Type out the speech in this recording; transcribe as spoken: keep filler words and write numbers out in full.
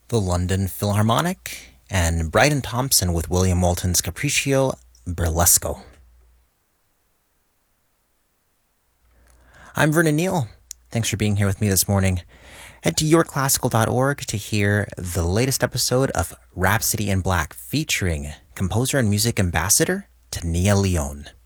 the London Philharmonic, and Bryden Thompson with William Moulton's Capriccio Burlesco. I'm Vernon Neal. Thanks for being here with me this morning. Head to your classical dot org to hear the latest episode of Rhapsody in Black featuring composer and music ambassador Tania Leone.